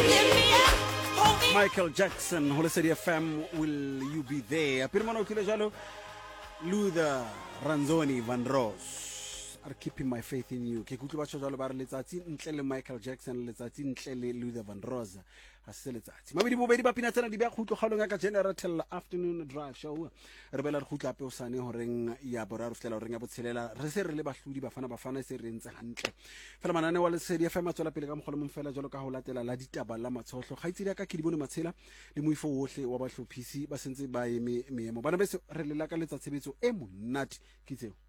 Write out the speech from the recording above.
Michael Jackson, Holosedi FM, Will You Be There? Pirmano kile jalo, Luther Ranzoni Van Ross are keeping my faith in you. Ke kutlo ba jalo ba re letsatsi ntle le Michael Jackson, letsatsi ntle le Luther Van Ross. Ha se letsatsi. Mabedi bobedi ba pina tsena di ba khutlo khalong ka Generator Afternoon Drive Show. Re bela re khutla pe o sane horeng ya boraro fela horeng ya botshelela. Re se re le bahlodi bafana se re ntse hantle. Fela manane wa Lesedi FM tswela pele ka mogolo mo fela jalo ka ho latela la ditaba la matshohlo. Khaitsedi ka ke di bone matshela le moifo ohle wa bahlophisi ba sentse ba eme meemo. Bana beso re le la ka letsa tshebetso e monate ke tseo.